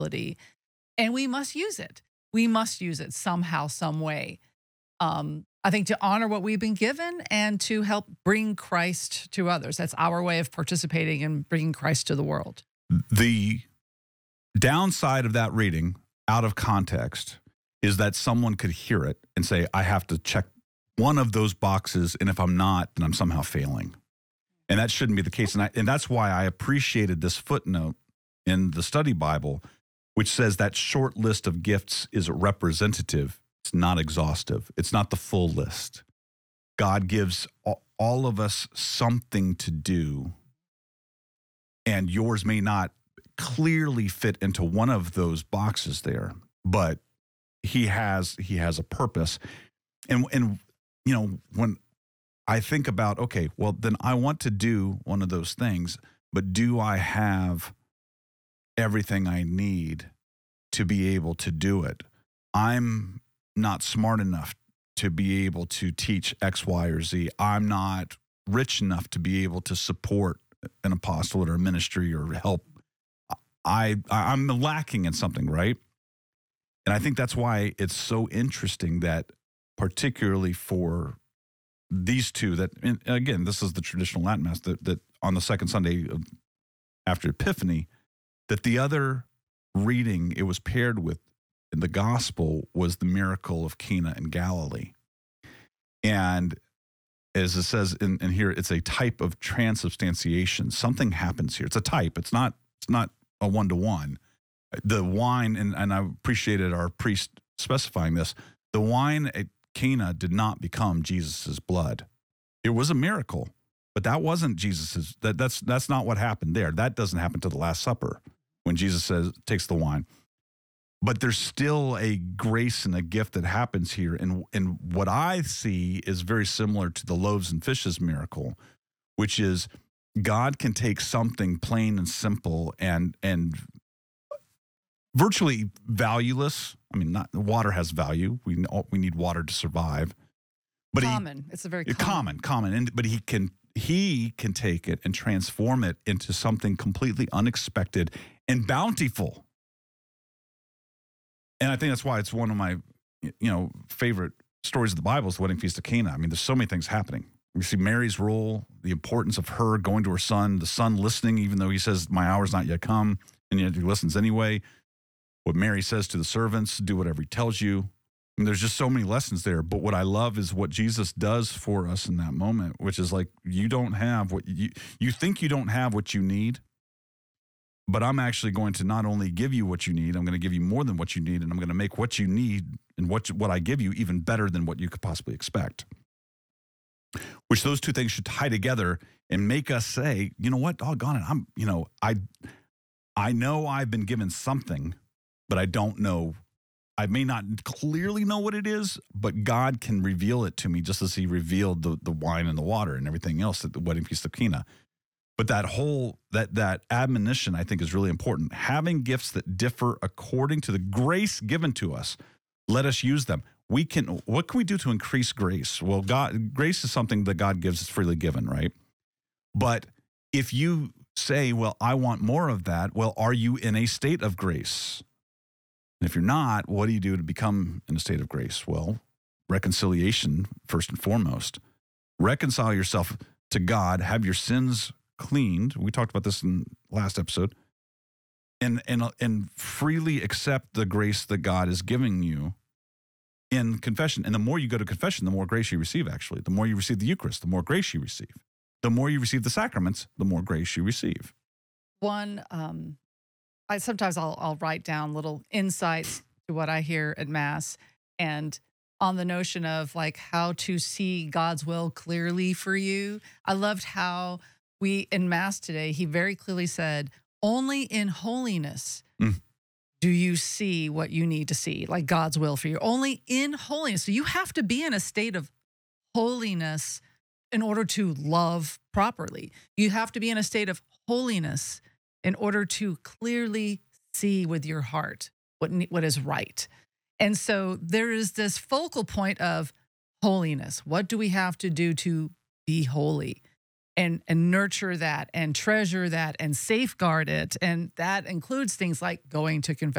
responsibility, and we must use it. We must use it somehow, some way. I think to honor what we've been given and to help bring Christ to others. That's our way of participating in bringing Christ to the world. The downside of that reading, out of context, is that someone could hear it and say, I have to check one of those boxes, and if I'm not, then I'm somehow failing. And that shouldn't be the case. And that's why I appreciated this footnote in the study Bible, which says that short list of gifts is representative. It's not exhaustive. It's not the full list. God gives all of us something to do, and yours may not clearly fit into one of those boxes there, but he has a purpose. And you know, when I think about, okay, well, then I want to do one of those things, but do I have everything I need to be able to do it? I'm not smart enough to be able to teach X, Y, or Z. I'm not rich enough to be able to support an apostolate or a ministry or help. I'm lacking in something, right? And I think that's why it's so interesting that particularly for these two, that, and again, this is the traditional Latin Mass, that on the second Sunday after Epiphany, that the other reading it was paired with in the gospel was the miracle of Cana in Galilee. And as it says in here, it's a type of transubstantiation. Something happens here. It's a type. It's not a one-to-one. The wine, and I appreciated our priest specifying this, the wine at Cana did not become Jesus's blood. It was a miracle, but that wasn't Jesus's. That's not what happened there. That doesn't happen to the Last Supper when Jesus takes the wine. But there's still a grace and a gift that happens here. And what I see is very similar to the loaves and fishes miracle, which is God can take something plain and simple and virtually valueless. I mean, not water has value. We need water to survive. But It's a very common. But he can take it and transform it into something completely unexpected and bountiful. And I think that's why it's one of my, favorite stories of the Bible is the wedding feast of Cana. I mean, there's so many things happening. We see Mary's role, the importance of her going to her son, the son listening, even though he says, my hour's not yet come, and yet he listens anyway. What Mary says to the servants, do whatever he tells you. And there's just so many lessons there. But what I love is what Jesus does for us in that moment, which is like, you don't have what you think you don't have what you need, but I'm actually going to not only give you what you need, I'm going to give you more than what you need, and I'm going to make what you need and what I give you even better than what you could possibly expect. Which those two things should tie together and make us say, you know what, doggone it, I know I've been given something, but I don't know. I may not clearly know what it is, but God can reveal it to me just as he revealed the wine and the water and everything else at the wedding feast of Cana. But that admonition, I think, is really important. Having gifts that differ according to the grace given to us, let us use them. What can we do to increase grace? Well, grace is something that God gives, is freely given, right? But if you say, well, I want more of that, well, are you in a state of grace? And if you're not, what do you do to become in a state of grace? Well, reconciliation, first and foremost. Reconcile yourself to God, have your sins cleaned. We talked about this in last episode. And freely accept the grace that God is giving you in confession. And the more you go to confession, the more grace you receive, actually. The more you receive the Eucharist, the more grace you receive. The more you receive the sacraments, the more grace you receive. Sometimes I'll write down little insights to what I hear at Mass, and on the notion of like how to see God's will clearly for you. I loved how in Mass today, he very clearly said, only in holiness do you see what you need to see, like God's will for you. Only in holiness. So you have to be in a state of holiness in order to love properly. You have to be in a state of holiness in order to clearly see with your heart what is right. And so there is this focal point of holiness. What do we have to do to be holy? And nurture that and treasure that and safeguard it. And that includes things like going to confession.